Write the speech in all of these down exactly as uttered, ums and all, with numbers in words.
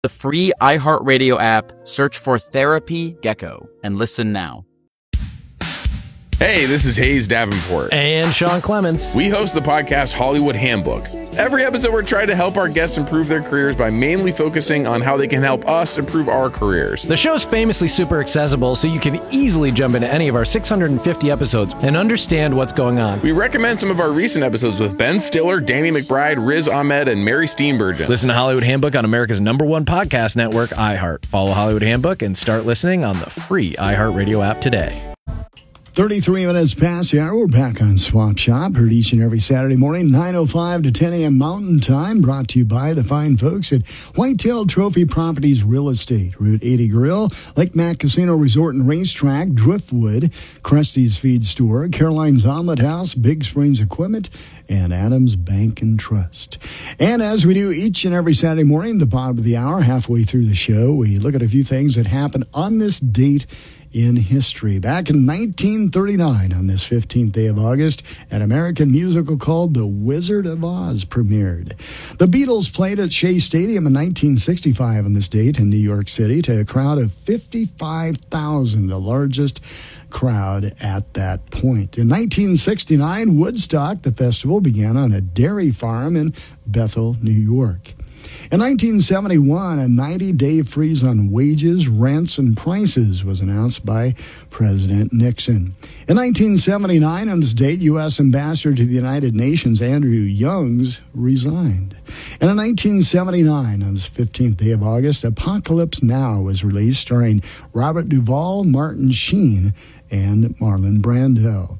the free iHeartRadio app, search for Therapy Gecko, and listen now. Hey, this is Hayes Davenport. And Sean Clements. We host the podcast Hollywood Handbook. Every episode, we're trying to help our guests improve their careers by mainly focusing on how they can help us improve our careers. The show's famously super accessible, so you can easily jump into any of our six hundred fifty episodes and understand what's going on. We recommend some of our recent episodes with Ben Stiller, Danny McBride, Riz Ahmed, and Mary Steenburgen. Listen to Hollywood Handbook on America's number one podcast network, iHeart. Follow Hollywood Handbook and start listening on the free iHeartRadio app today. thirty-three minutes past the hour. We're back on Swap Shop. Heard each and every Saturday morning, nine oh five to ten a.m. Mountain Time. Brought to you by the fine folks at Whitetail Trophy Properties Real Estate. Route eighty Grill, Lake Mac Casino Resort and Racetrack, Driftwood, Krusty's Feed Store, Caroline's Omelet House, Big Springs Equipment, and Adams Bank and Trust. And as we do each and every Saturday morning, the bottom of the hour, halfway through the show, we look at a few things that happened on this date in history. Back in nineteen thirty-nine, on this fifteenth day of August, an American musical called The Wizard of Oz premiered. The Beatles played at Shea Stadium in nineteen sixty-five on this date in New York City to a crowd of fifty-five thousand, the largest crowd at that point. In nineteen sixty-nine, Woodstock, the festival, began on a dairy farm in Bethel, New York. In nineteen seventy-one, a ninety-day freeze on wages, rents, and prices was announced by President Nixon. In nineteen seventy-nine, on this date, U S Ambassador to the United Nations Andrew Youngs resigned. And in nineteen seventy-nine, on this fifteenth day of August, Apocalypse Now was released, starring Robert Duvall, Martin Sheen, and Marlon Brando.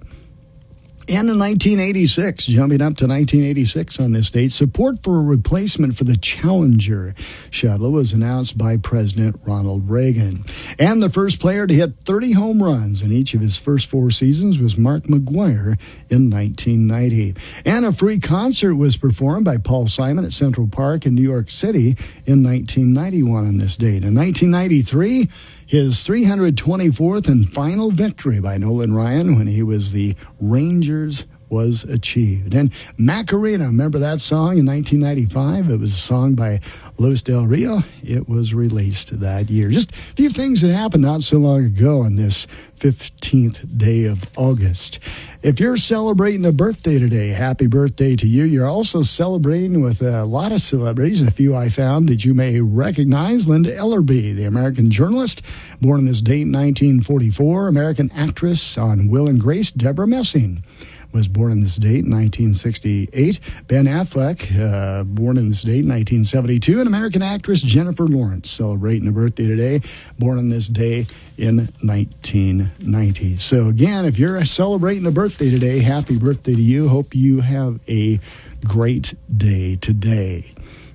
And in nineteen eighty-six, jumping up to nineteen eighty-six on this date, support for a replacement for the Challenger shuttle was announced by President Ronald Reagan. And the first player to hit thirty home runs in each of his first four seasons was Mark McGwire in nineteen ninety. And a free concert was performed by Paul Simon at Central Park in New York City in nineteen ninety-one on this date. In nineteen ninety-three, his three hundred twenty-fourth and final victory by Nolan Ryan when he was the Rangers was achieved. And Macarena, remember that song in nineteen ninety-five? It was a song by Luis Del Rio. It was released that year. Just a few things that happened not so long ago on this fifteenth day of August. If you're celebrating a birthday today, happy birthday to you. You're also celebrating with a lot of celebrities, a few I found that you may recognize. Linda Ellerbee, the American journalist, born on this date in nineteen forty-four. American actress on Will and Grace, Deborah Messing, was born on this date in nineteen sixty-eight. Ben Affleck, uh, born on this date in nineteen seventy-two. And American actress Jennifer Lawrence, celebrating a birthday today, born on this day in nineteen ninety. So again, if you're celebrating a birthday today, happy birthday to you. Hope you have a great day today.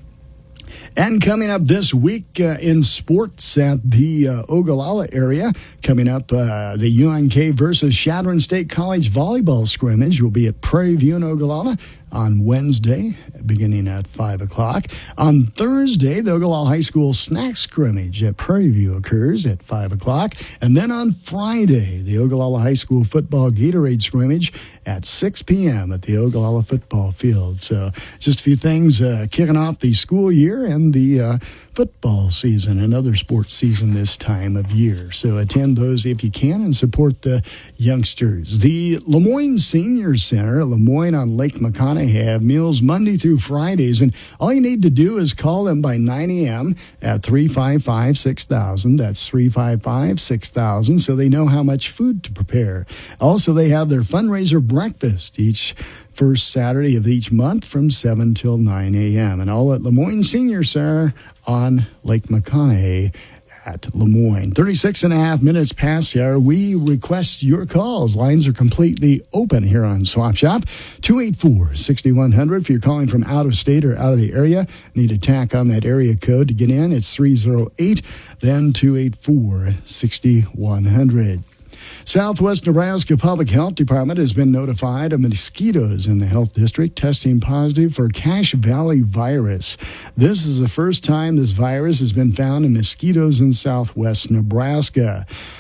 And coming up this week uh, in sports at the uh, Ogallala area, coming up uh, the U N K versus Chadron State College volleyball scrimmage will be at Prairie View in Ogallala on Wednesday, beginning at five o'clock. On Thursday, the Ogallala High School snack scrimmage at Prairie View occurs at five o'clock. And then on Friday, the Ogallala High School football Gatorade scrimmage at six p.m. at the Ogallala football field. So just a few things uh, kicking off the school year and the uh, football season and other sports season this time of year. So attend those if you can and support the youngsters. The Lemoyne Senior Center at Lemoyne on Lake McConaughey have meals Monday through Fridays, and all you need to do is call them by nine a.m. at three five five, six thousand. That's three five five, six thousand, so they know how much food to prepare. Also, they have their fundraiser breakfast each first Saturday of each month from seven till nine a.m. and all at Lemoyne Senior Center on Lake McConaughey at Lemoyne. thirty-six and a half minutes past the hour. We request your calls. Lines are completely open here on Swap Shop. two eight four, six one zero zero. If you're calling from out of state or out of the area, need to tack on that area code to get in. It's three oh eight, then two eight four, six one zero zero. Southwest Nebraska Public Health Department has been notified of mosquitoes in the health district testing positive for Cache Valley virus. This is the first time this virus has been found in mosquitoes in southwest Nebraska.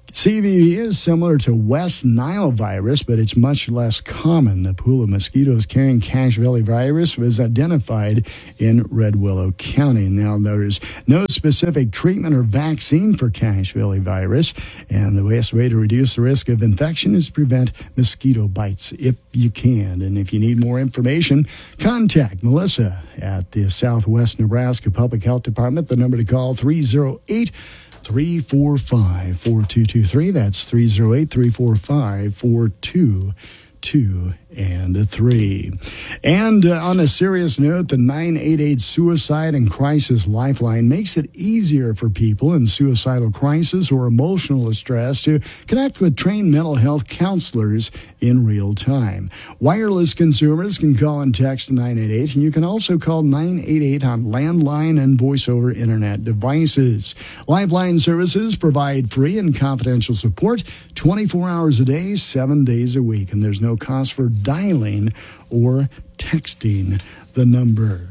C V V is similar to West Nile virus, but it's much less common. The pool of mosquitoes carrying Cache Valley virus was identified in Red Willow County. Now, there is no specific treatment or vaccine for Cache Valley virus, and the best way to reduce the risk of infection is prevent mosquito bites if you can. And if you need more information, contact Melissa at the Southwest Nebraska Public Health Department. The number to call, three oh eight, three four five, four two two three. That's three oh eight, three four five, four two two and a three. And uh, on a serious note, the nine eight eight Suicide and Crisis Lifeline makes it easier for people in suicidal crisis or emotional distress to connect with trained mental health counselors in real time. Wireless consumers can call and text nine eight eight, and you can also call nine eight eight on landline and voice-over internet devices. Lifeline services provide free and confidential support twenty-four hours a day, seven days a week, and there's no cost for dialing or texting the number.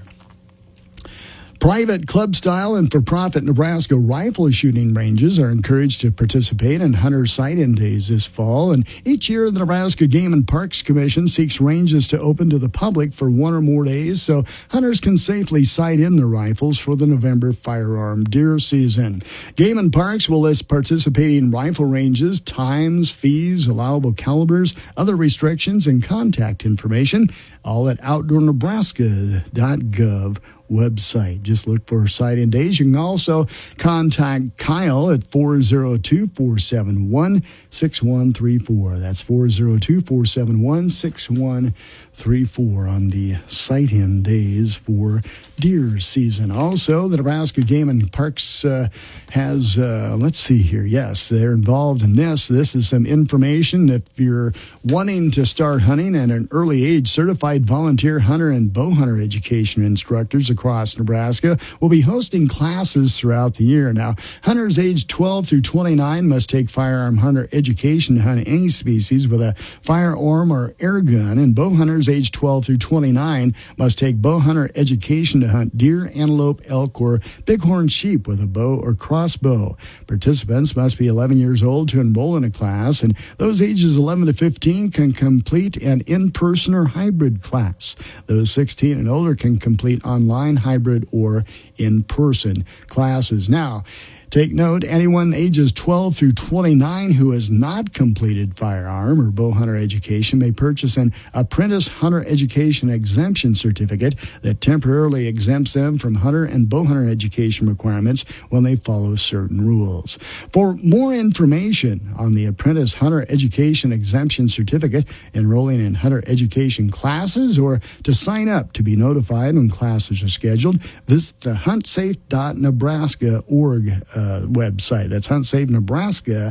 Private, club-style, and for-profit Nebraska rifle shooting ranges are encouraged to participate in hunter sight-in days this fall. And each year, the Nebraska Game and Parks Commission seeks ranges to open to the public for one or more days so hunters can safely sight in their rifles for the November firearm deer season. Game and Parks will list participating rifle ranges, times, fees, allowable calibers, other restrictions, and contact information, all at outdoor nebraska dot gov website. Just look for sight-in days. You can also contact Kyle at four oh two, four seven one, six one three four. That's four oh two, four seven one, six one three four on the sight-in days for deer season. Also, the Nebraska Game and Parks uh, has, uh, let's see here, yes, they're involved in this. This is some information. If you're wanting to start hunting at an early age, certified volunteer hunter and bow hunter education instructors across Nebraska will be hosting classes throughout the year. Now, hunters aged twelve through twenty-nine must take firearm hunter education to hunt any species with a firearm or air gun, and bow hunters aged twelve through twenty-nine must take bow hunter education to hunt deer, antelope, elk, or bighorn sheep with a bow or crossbow. Participants must be eleven years old to enroll in a class, and those ages eleven to fifteen can complete an in-person or hybrid class. Those sixteen and older can complete online, hybrid, or in-person classes. Now, take note, anyone ages twelve through twenty-nine who has not completed firearm or bow hunter education may purchase an apprentice hunter education exemption certificate that temporarily exempts them from hunter and bow hunter education requirements when they follow certain rules. For more information on the apprentice hunter education exemption certificate, enrolling in hunter education classes, or to sign up to be notified when classes are scheduled, visit the hunt safe dot nebraska dot org Uh, website. That's hunt safe nebraska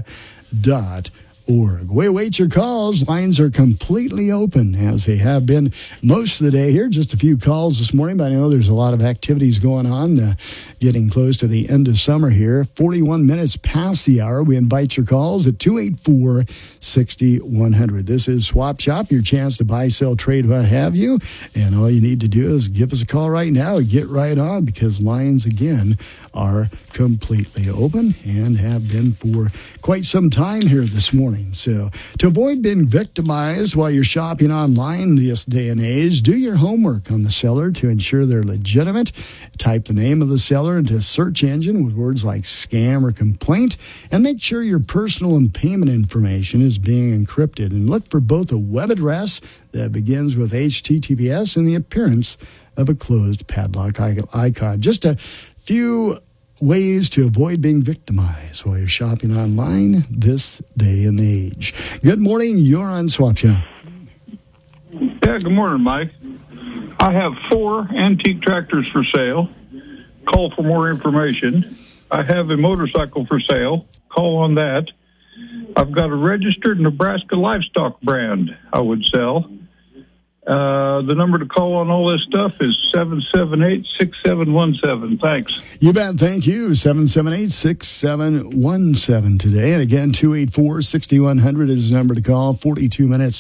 dot org. We await your calls. Lines are completely open, as they have been most of the day here. Just a few calls this morning, but I know there's a lot of activities going on, uh, getting close to the end of summer here. forty-one minutes past the hour. We invite your calls at two eight four, six one zero zero. This is Swap Shop, your chance to buy, sell, trade, what have you. And all you need to do is give us a call right now. Get right on, because lines, again, are completely open and have been for quite some time here this morning. So to avoid being victimized while you're shopping online this day and age, do your homework on the seller to ensure they're legitimate. Type the name of the seller into a search engine with words like scam or complaint, and make sure your personal and payment information is being encrypted. And look for both a web address that begins with H T T P S and the appearance of a closed padlock icon. Just a few ways to avoid being victimized while you're shopping online this day and age. Good morning. You're on Swap Shop. Yeah, good morning, Mike. I have four antique tractors for sale. Call for more information. I have a motorcycle for sale. Call on that. I've got a registered Nebraska livestock brand I would sell. Uh, the number to call on all this stuff is seven seven eight, six seven one seven. Thanks. You bet. Thank you. seven seven eight, six seven one seven today. And again, two eight four, six one zero zero is the number to call. forty-two minutes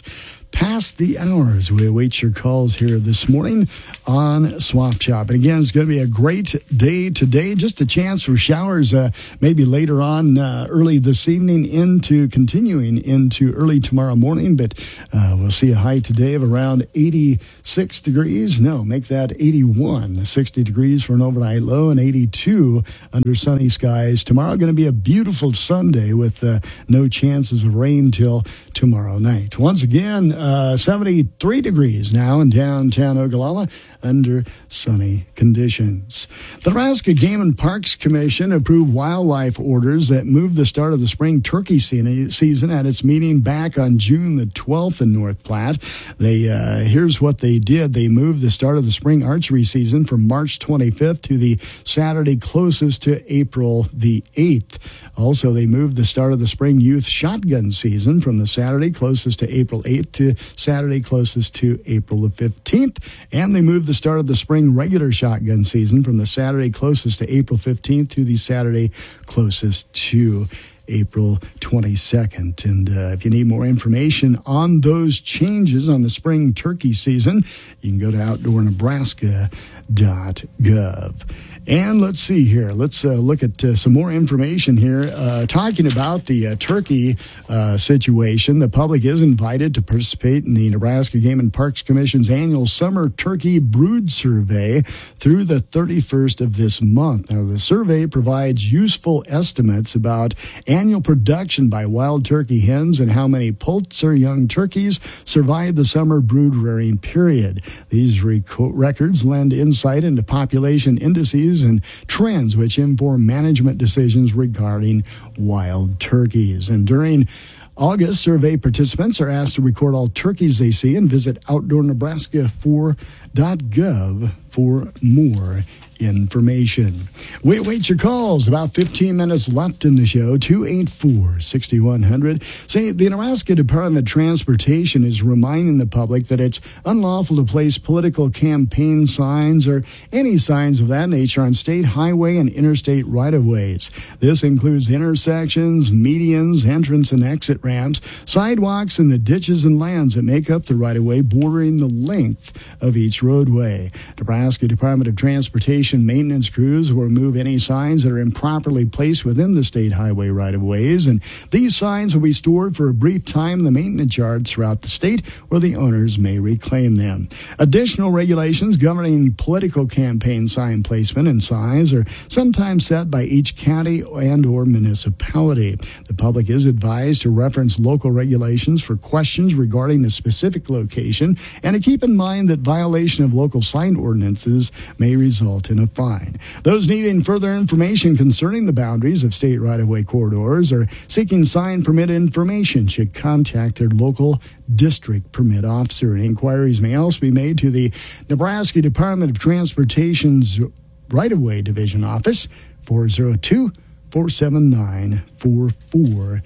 past the hours. We await your calls here this morning on Swap Shop. And again, it's going to be a great day today. Just a chance for showers uh, maybe later on uh, early this evening into continuing into early tomorrow morning. But uh, we'll see a high today of around eighty-six degrees. No, make that eighty-one. sixty degrees for an overnight low and eighty-two under sunny skies. Tomorrow going to be a beautiful Sunday with uh, no chances of rain till tomorrow night. Once again, uh, seventy-three degrees now in downtown Ogallala under sunny conditions. The Nebraska Game and Parks Commission approved wildlife orders that moved the start of the spring turkey season at its meeting back on June the twelfth in North Platte. They uh, here's what they did. They moved the start of the spring archery season from March twenty-fifth to the Saturday closest to April the eighth. Also, they moved the start of the spring youth shotgun season from the Saturday closest to April eighth to Saturday closest to April the fifteenth. And they moved the start of the spring regular shotgun season from the Saturday closest to April fifteenth to the Saturday closest to April twenty-second. And uh, if you need more information on those changes on the spring turkey season, you can go to outdoor nebraska dot gov. And let's see here. Let's uh, look at uh, some more information here. Uh, talking about the uh, turkey uh, situation, the public is invited to participate in the Nebraska Game and Parks Commission's annual Summer Turkey Brood Survey through the thirty-first of this month. Now, the survey provides useful estimates about annual production by wild turkey hens and how many poults or young turkeys survive the summer brood rearing period. These rec- records lend insight into population indices and trends which inform management decisions regarding wild turkeys. And during August, survey participants are asked to record all turkeys they see and visit outdoor nebraska four dot gov for more information. We await your calls. About fifteen minutes left in the show. two eight four, six one zero zero. Say the Nebraska Department of Transportation is reminding the public that it's unlawful to place political campaign signs or any signs of that nature on state highway and interstate right-of-ways. This includes intersections, medians, entrance and exit ramps, sidewalks, and the ditches and lands that make up the right-of-way bordering the length of each roadway. Nebraska Department of Transportation maintenance crews will remove any signs that are improperly placed within the state highway right-of-ways, and these signs will be stored for a brief time in the maintenance yards throughout the state where the owners may reclaim them. Additional regulations governing political campaign sign placement and size are sometimes set by each county and or municipality. The public is advised to reference local regulations for questions regarding a specific location and to keep in mind that violation of local sign ordinances may result in a fine. Those needing further information concerning the boundaries of state right-of-way corridors or seeking sign permit information should contact their local district permit officer. And inquiries may also be made to the Nebraska Department of Transportation's Right-of-Way Division Office, four oh two, four seven nine, four four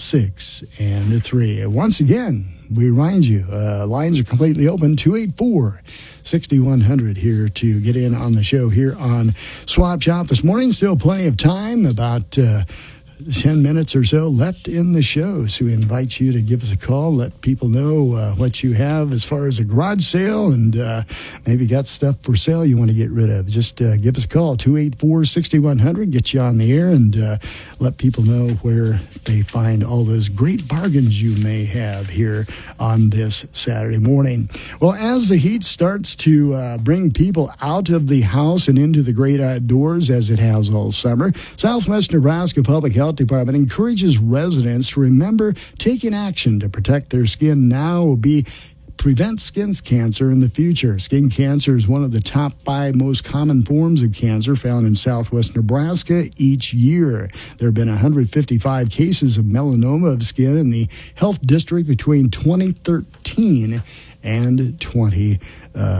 six and three. Once again, we remind you, uh, lines are completely open, two eight four, six one zero zero here to get in on the show here on Swap Shop this morning. Still plenty of time, about uh, ten minutes or so left in the show. So we invite you to give us a call, let people know uh, what you have as far as a garage sale and uh, maybe got stuff for sale you want to get rid of. Just uh, give us a call, two eight four, six one zero zero, get you on the air and uh, let people know where they find all those great bargains you may have here on this Saturday morning. Well, as the heat starts to uh, bring people out of the house and into the great outdoors as it has all summer, Southwest Nebraska Public Health Department encourages residents to remember taking action to protect their skin now will be prevent skin cancer in the future. Skin cancer is one of the top five most common forms of cancer found in southwest Nebraska each year. There have been one hundred fifty-five cases of melanoma of skin in the health district between twenty thirteen and twenty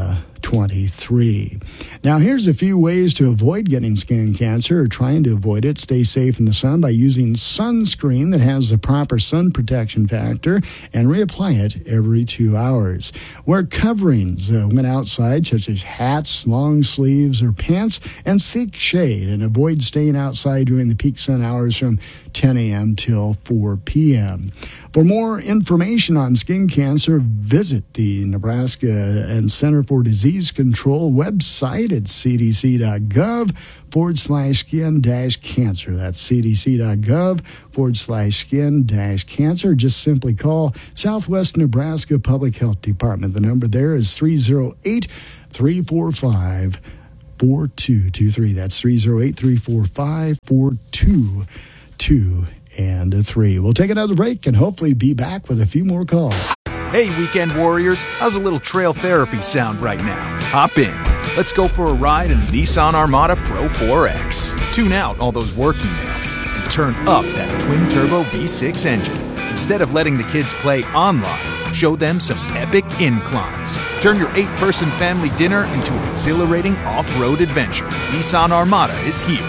twenty-three. Now, here's a few ways to avoid getting skin cancer or trying to avoid it. Stay safe in the sun by using sunscreen that has the proper sun protection factor and reapply it every two hours. Wear coverings uh, when outside, such as hats, long sleeves, or pants, and seek shade and avoid staying outside during the peak sun hours from ten a.m. till four p.m. For more information on skin cancer, visit the Nebraska and Center for Disease Control website at cdc.gov forward slash skin dash cancer. That's cdc.gov forward slash skin dash cancer. Just simply call Southwest Nebraska Public Health Department. The number there is three oh eight, three four five, four two two three. That's three oh eight, three four five, four two two and a three. We'll take another break and hopefully be back with a few more calls. Hey, weekend warriors, how's a little trail therapy sound right now? Hop in. Let's go for a ride in the Nissan Armada Pro four X. Tune out all those work emails and turn up that twin-turbo V six engine. Instead of letting the kids play online, show them some epic inclines. Turn your eight-person family dinner into an exhilarating off-road adventure. Nissan Armada is here.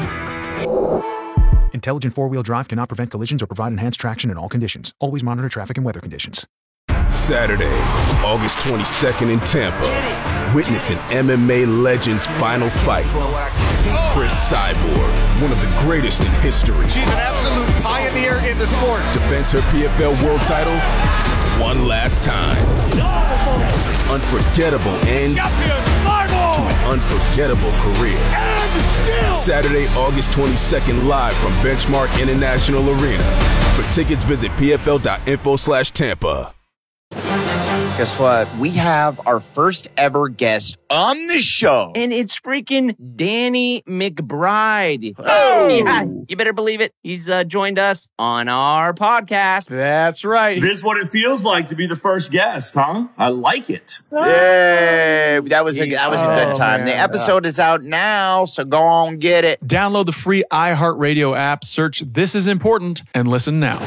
Intelligent four-wheel drive cannot prevent collisions or provide enhanced traction in all conditions. Always monitor traffic and weather conditions. Saturday, August twenty-second in Tampa. Witness an M M A legend's final fight. Chris Cyborg, one of the greatest in history. She's an absolute pioneer in the sport. Defends her P F L world title one last time. Unforgettable end to an unforgettable career. Saturday, August twenty-second, live from Benchmark International Arena. For tickets, visit pfl.info slash Tampa. Guess what? We have our first ever guest on the show. And it's freaking Danny McBride. Oh! Yeah, you better believe it. He's uh, joined us on our podcast. That's right. This is what it feels like to be the first guest, huh? I like it. Yay! That was a, that was a good time. Oh, the episode is out now, so go on, get it. Download the free iHeartRadio app, search This Is Important, and listen now.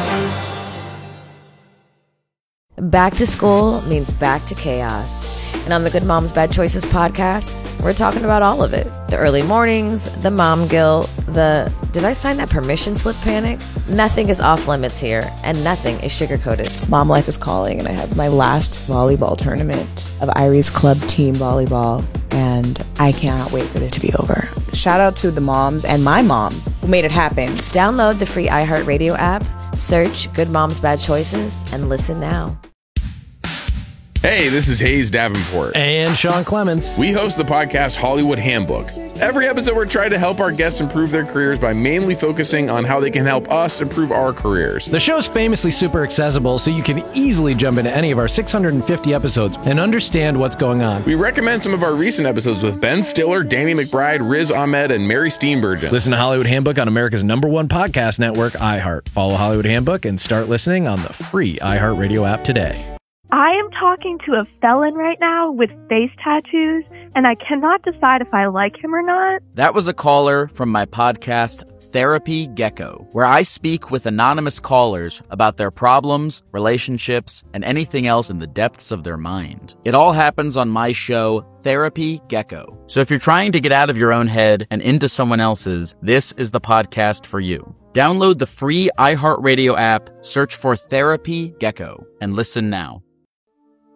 Back to school means back to chaos. And on the Good Moms Bad Choices podcast, we're talking about all of it. The early mornings, the mom guilt, the did I sign that permission slip panic? Nothing is off limits here, and nothing is sugar-coated. Mom life is calling, and I have my last volleyball tournament of Irie's club team volleyball, and I cannot wait for it to be over. Shout out to the moms and my mom who made it happen. Download the free iHeartRadio app, search Good Moms Bad Choices, and listen now. Hey, this is Hayes Davenport. And Sean Clements. We host the podcast Hollywood Handbook. Every episode, we're trying to help our guests improve their careers by mainly focusing on how they can help us improve our careers. The show's famously super accessible, so you can easily jump into any of our six hundred fifty episodes and understand what's going on. We recommend some of our recent episodes with Ben Stiller, Danny McBride, Riz Ahmed, and Mary Steenburgen. Listen to Hollywood Handbook on America's number one podcast network, iHeart. Follow Hollywood Handbook and start listening on the free iHeartRadio app today. I am talking to a felon right now with face tattoos, and I cannot decide if I like him or not. That was a caller from my podcast, Therapy Gecko, where I speak with anonymous callers about their problems, relationships, and anything else in the depths of their mind. It all happens on my show, Therapy Gecko. So if you're trying to get out of your own head and into someone else's, this is the podcast for you. Download the free iHeartRadio app, search for Therapy Gecko, and listen now.